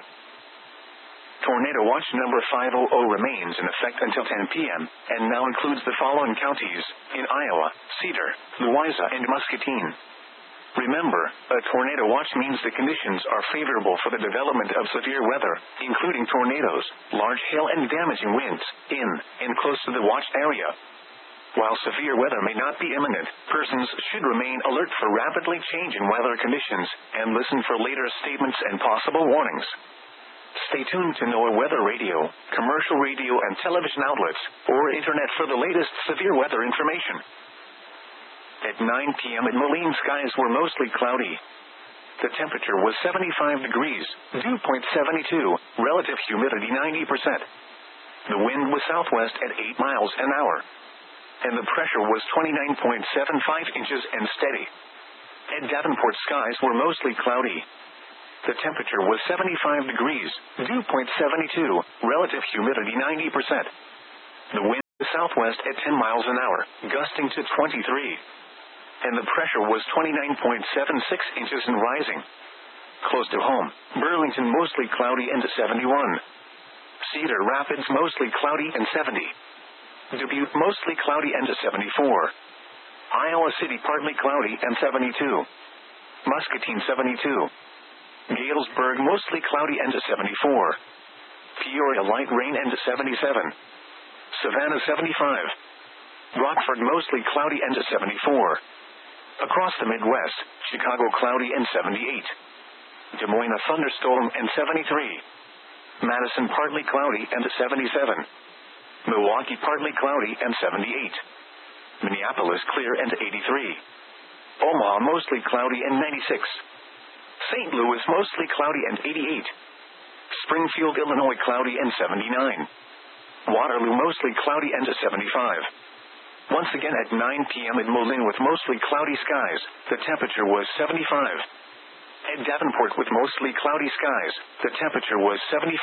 Tornado Watch number 500 remains in effect until 10 p.m. and now includes the following counties in Iowa: Cedar, Louisa, and Muscatine. Remember, a tornado watch means the conditions are favorable for the development of severe weather, including tornadoes, large hail and damaging winds, in and close to the watched area. While severe weather may not be imminent, persons should remain alert for rapidly changing weather conditions and listen for later statements and possible warnings. Stay tuned to NOAA Weather Radio, commercial radio and television outlets, or internet for the latest severe weather information. At 9 p.m. in Moline, skies were mostly cloudy. The temperature was 75 degrees, dew point 72, relative humidity 90%. The wind was southwest at 8 miles an hour. And the pressure was 29.75 inches and steady. At Davenport, skies were mostly cloudy. The temperature was 75 degrees, dew point 72, relative humidity 90%. The wind southwest at 10 miles an hour, gusting to 23. And the pressure was 29.76 inches and rising. Close to home, Burlington mostly cloudy and 71. Cedar Rapids mostly cloudy and 70. Dubuque mostly cloudy and 74. Iowa City partly cloudy and 72. Muscatine 72. Galesburg mostly cloudy and 74. Peoria light rain and 77. Savannah 75. Rockford mostly cloudy and 74. Across the Midwest, Chicago cloudy and 78. Des Moines a thunderstorm and 73. Madison partly cloudy and 77. Milwaukee partly cloudy and 78. Minneapolis clear and 83. Omaha mostly cloudy and 96. St. Louis mostly cloudy and 88. Springfield, Illinois cloudy and 79. Waterloo mostly cloudy and 75. Once again at 9 p.m. at Moline with mostly cloudy skies, the temperature was 75. At Davenport with mostly cloudy skies, the temperature was 75.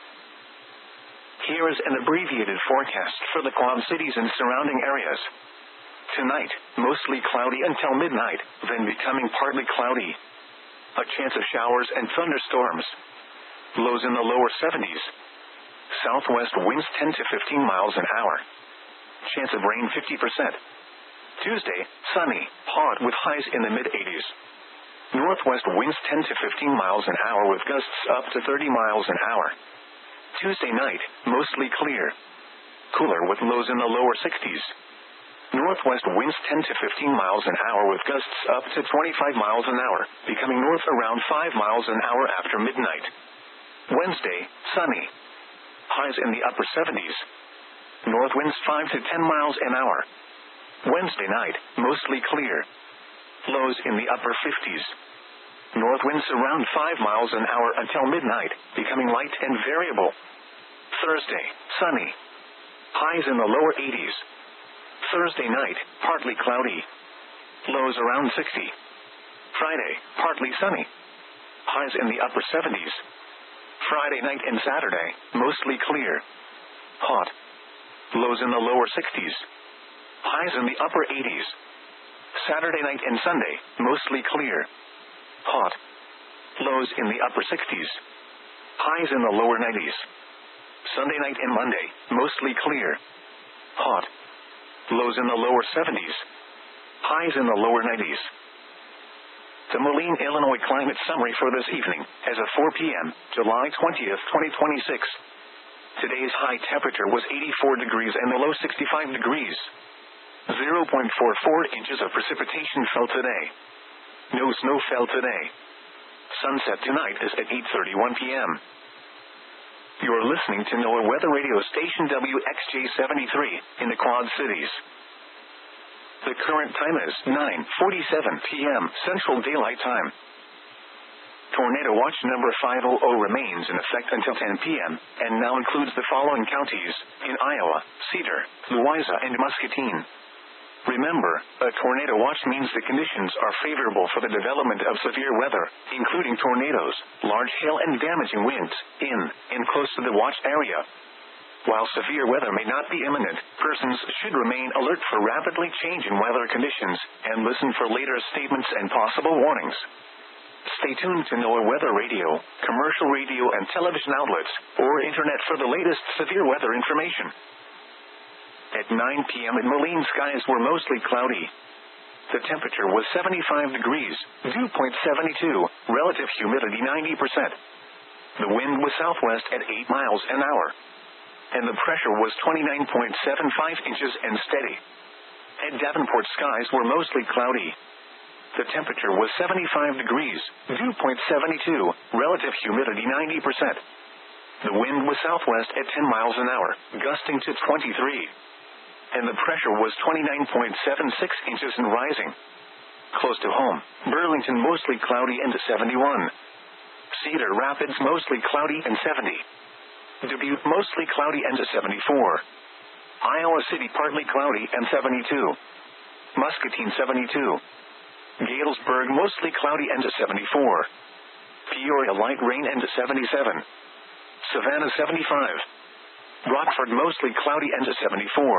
Here is an abbreviated forecast for the Quad Cities and surrounding areas. Tonight, mostly cloudy until midnight, then becoming partly cloudy. A chance of showers and thunderstorms. Lows in the lower 70s. Southwest winds 10 to 15 miles an hour. Chance of rain 50%. Tuesday, sunny, hot with highs in the mid-80s. Northwest winds 10 to 15 miles an hour with gusts up to 30 miles an hour. Tuesday night, mostly clear. Cooler with lows in the lower 60s. Northwest winds 10 to 15 miles an hour with gusts up to 25 miles an hour, becoming north around 5 miles an hour after midnight. Wednesday, sunny. Highs in the upper 70s. North winds 5 to 10 miles an hour. Wednesday night, mostly clear. Lows in the upper 50s. North winds around 5 miles an hour until midnight, becoming light and variable. Thursday, sunny. Highs in the lower 80s. Thursday night, partly cloudy. Lows around 60. Friday, partly sunny. Highs in the upper 70s. Friday night and Saturday, mostly clear. Hot. Lows in the lower 60s. Highs in the upper 80s. Saturday night and Sunday, mostly clear. Hot. Lows in the upper 60s. Highs in the lower 90s. Sunday night and Monday, mostly clear. Hot. Lows in the lower 70s. Highs in the lower 90s. The Moline, Illinois climate summary for this evening, as of 4 p.m., July 20th, 2026. Today's high temperature was 84 degrees and the low 65 degrees. 0.44 inches of precipitation fell today. No snow fell today. Sunset tonight is at 8:31 p.m. You're listening to NOAA Weather Radio Station WXJ73 in the Quad Cities. The current time is 9:47 p.m. Central Daylight Time. Tornado Watch number 500 remains in effect until 10 p.m. and now includes the following counties in Iowa: Cedar, Louisa, and Muscatine. Remember, a tornado watch means the conditions are favorable for the development of severe weather, including tornadoes, large hail and damaging winds, in and close to the watch area. While severe weather may not be imminent, persons should remain alert for rapidly changing weather conditions, and listen for later statements and possible warnings. Stay tuned to NOAA Weather Radio, commercial radio and television outlets, or internet for the latest severe weather information. At 9 p.m. at Moline, skies were mostly cloudy. The temperature was 75 degrees, dew point 72, relative humidity 90%. The wind was southwest at 8 miles an hour. And the pressure was 29.75 inches and steady. At Davenport, skies were mostly cloudy. The temperature was 75 degrees, dew point 72, relative humidity 90%. The wind was southwest at 10 miles an hour, gusting to 23. And the pressure was 29.76 inches and rising. Close to home, Burlington mostly cloudy and 71. Cedar Rapids mostly cloudy and 70. Dubuque mostly cloudy and 74. Iowa City partly cloudy and 72. Muscatine 72. Galesburg mostly cloudy and 74. Peoria light rain and 77. Savannah 75. Rockford mostly cloudy and 74.